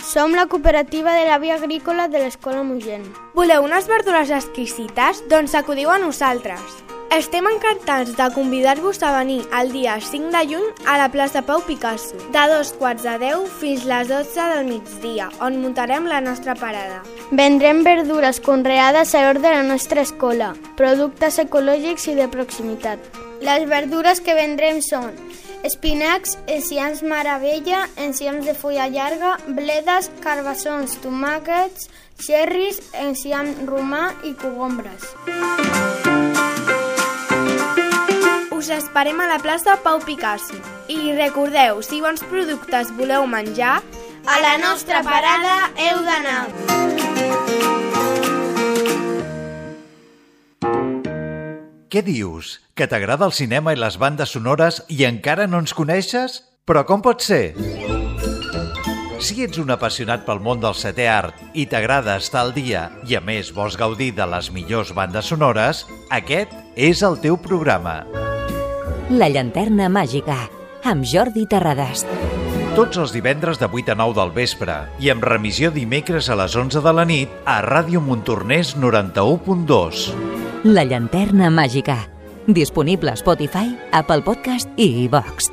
Som la cooperativa de la via agrícola de l'Escola Mogent. Voleu unes verdures exquisites? Doncs acudiu a nosaltres. Estem encantats de convidar-vos a venir el dia 5 de juny a la plaça Pau Picasso, de 2:15 fins les 12 del migdia, on muntarem la nostra parada. Vendrem verdures conreades a l'hort de la nostra escola, productes ecològics i de proximitat. Les verdures que vendrem són espinacs, enciams meravella, enciams de fulla llarga, bledes, carbassons, tomàquets, xerris, enciam romà i cogombres. Us esperem a la plaça Pau Picasso. I recordeu, si bons productes voleu menjar, a la nostra parada heu d'anar. Què dius? Que t'agrada el cinema i les bandes sonores i encara no ens coneixes? Però com pot ser? Si ets un apassionat pel món del setè art i t'agrada estar al dia i a més vols gaudir de les millors bandes sonores, aquest és el teu programa. La llanterna màgica, amb Jordi Terradas. Tots els divendres de 8 a 9 del vespre i amb remissió dimecres a les 11 de la nit a Ràdio Montornès 91.2. La llanterna màgica, disponible a Spotify, Apple Podcast i iVox.